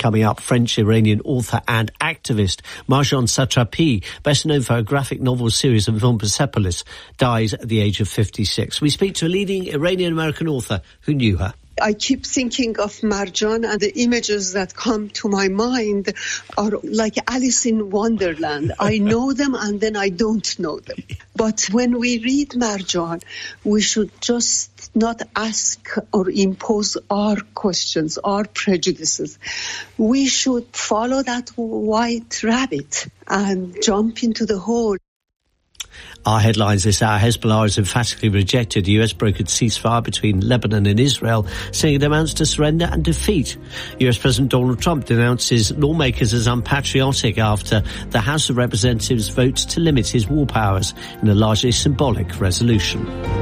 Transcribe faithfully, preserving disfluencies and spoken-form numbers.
Coming up, French-Iranian author and activist Marjane Satrapi, best known for her graphic novel series of film Persepolis, dies at the age of fifty-six. We speak to a leading Iranian-American author who knew her. I keep thinking of Marjane, and the images that come to my mind are like Alice in Wonderland. I know them and then I don't know them. But when we read Marjane, we should just not ask or impose our questions, our prejudices. We should follow that white rabbit and jump into the hole. Our headlines this hour: Hezbollah has emphatically rejected the U S-brokered ceasefire between Lebanon and Israel, saying it amounts to surrender and defeat. U S President Donald Trump denounces lawmakers as unpatriotic after the House of Representatives votes to limit his war powers in a largely symbolic resolution.